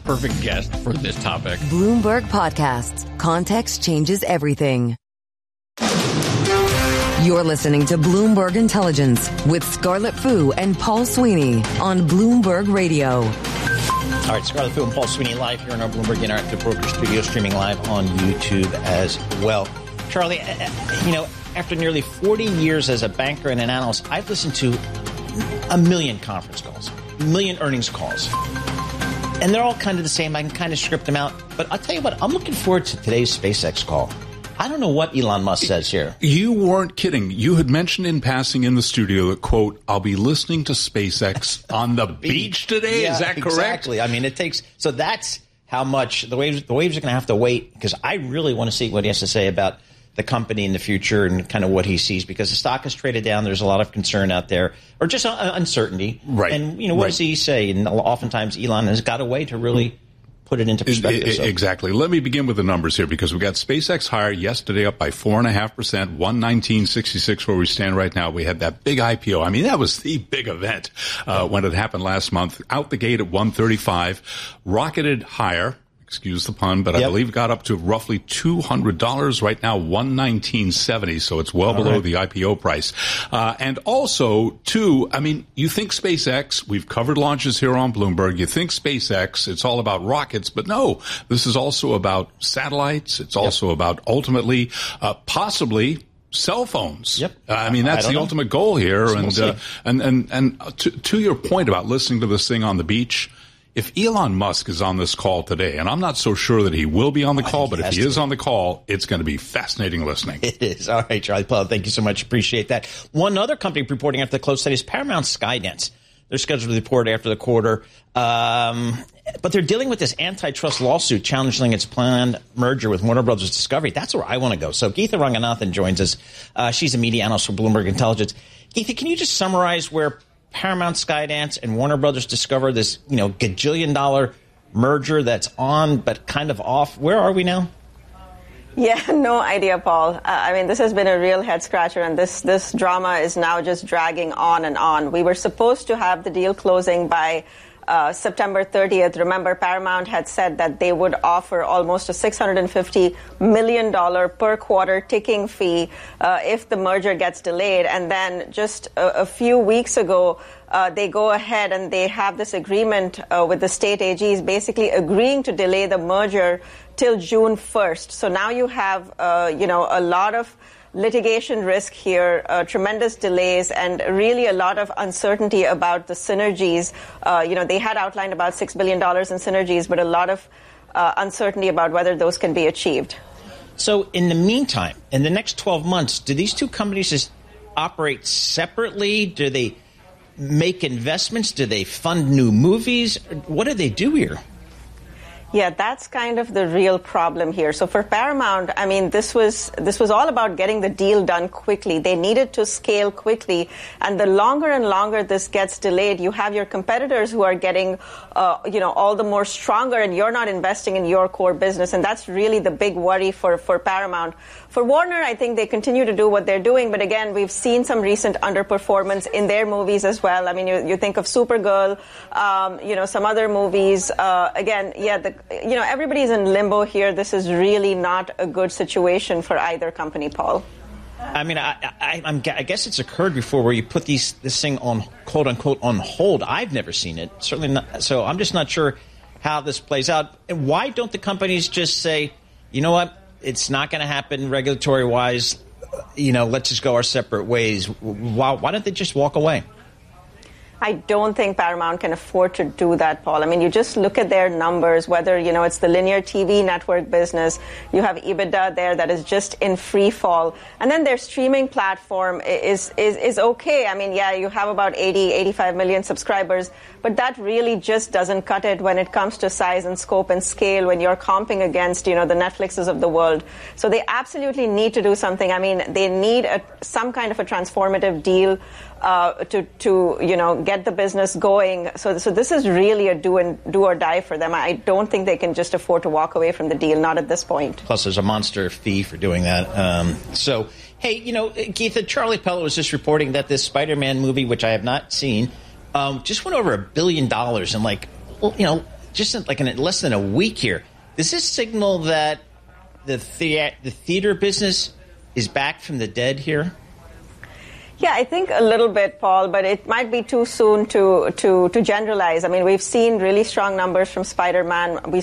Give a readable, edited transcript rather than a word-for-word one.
perfect guest for this topic. Bloomberg Podcasts. Context changes everything. You're listening to Bloomberg Intelligence with Scarlett Fu and Paul Sweeney on Bloomberg Radio. All right, Scarlett Fu and Paul Sweeney live here in our Bloomberg Interactive Broker Studio, streaming live on YouTube as well. Charlie, after nearly 40 years as a banker and an analyst, I've listened to a million conference calls, a million earnings calls. And they're all kind of the same. I can kind of script them out. But I'll tell you what, I'm looking forward to today's SpaceX call. I don't know what Elon Musk says here. You weren't kidding. You had mentioned in passing in the studio that, quote, I'll be listening to SpaceX on the beach today. Yeah, is that correct? Exactly. I mean, it takes – so that's how much the waves are going to have to wait, because I really want to see what he has to say about the company in the future and kind of what he sees, because the stock is traded down. There's a lot of concern out there, or just uncertainty. Right. And, what does he say? And oftentimes Elon has got a way to really – put it into perspective. Exactly. Let me begin with the numbers here, because we got SpaceX higher yesterday, up by 4.5%, 119.66 where we stand right now. We had that big IPO. I mean, that was the big event when it happened last month. Out the gate at 135, rocketed higher. Excuse the pun, but I believe got up to roughly $200 right now, $119.70. So it's well below the IPO price. And also, too, I mean, you think SpaceX, we've covered launches here on Bloomberg. You think SpaceX, it's all about rockets, but no, this is also about satellites. It's also about ultimately, possibly cell phones. Yep. I mean, that's the ultimate goal here. So and to your point about listening to this thing on the beach, if Elon Musk is on this call today, and I'm not so sure that he will be on the call, but if he is on the call, it's going to be fascinating listening. It is. All right, Charlie Paul, thank you so much. Appreciate that. One other company reporting after the close today is Paramount Skydance. They're scheduled to report after the quarter. But they're dealing with this antitrust lawsuit challenging its planned merger with Warner Brothers Discovery. That's where I want to go. So Geetha Ranganathan joins us. She's a media analyst for Bloomberg Intelligence. Geetha, can you just summarize where Paramount Skydance and Warner Brothers Discover this, gajillion-dollar merger that's on but kind of off? Where are we now? Yeah, no idea, Paul. I mean, this has been a real head-scratcher, and this drama is now just dragging on and on. We were supposed to have the deal closing by September 30th. Remember, Paramount had said that they would offer almost a $650 million per quarter ticking fee if the merger gets delayed. And then just a few weeks ago, they go ahead and they have this agreement with the state AGs basically agreeing to delay the merger till June 1st. So now you have, a lot of litigation risk here, tremendous delays, and really a lot of uncertainty about the synergies. They had outlined about $6 billion in synergies, but a lot of uncertainty about whether those can be achieved. So in the meantime, in the next 12 months, do these two companies just operate separately? Do they make investments? Do they fund new movies? What do they do here? Yeah, that's kind of the real problem here. So for Paramount, I mean, this was all about getting the deal done quickly. They needed to scale quickly. And the longer and longer this gets delayed, you have your competitors who are getting, all the more stronger, and you're not investing in your core business. And that's really the big worry for Paramount. For Warner, I think they continue to do what they're doing. But again, we've seen some recent underperformance in their movies as well. I mean, you think of Supergirl, some other movies. Everybody's in limbo here. This is really not a good situation for either company, Paul. I mean, I guess it's occurred before where you put this thing on, quote unquote, on hold. I've never seen it. Certainly not. So I'm just not sure how this plays out. And why don't the companies just say, you know what, it's not going to happen regulatory wise. Let's just go our separate ways. Why don't they just walk away? I don't think Paramount can afford to do that, Paul. I mean, you just look at their numbers, whether, it's the linear TV network business. You have EBITDA there that is just in free fall. And then their streaming platform is okay. I mean, yeah, you have about 85 million subscribers, but that really just doesn't cut it when it comes to size and scope and scale when you're comping against, the Netflixes of the world. So they absolutely need to do something. I mean, they need some kind of a transformative deal to get the business going. So this is really a do or die for them. I don't think they can just afford to walk away from the deal, not at this point. Plus, there's a monster fee for doing that. Hey, Geetha, Charlie Pellet was just reporting that this Spider-Man movie, which I have not seen, just went over $1 billion in just in less than a week here. Does this signal that the theater business is back from the dead here? Yeah, I think a little bit, Paul, but it might be too soon to generalize. I mean, we've seen really strong numbers from Spider-Man. We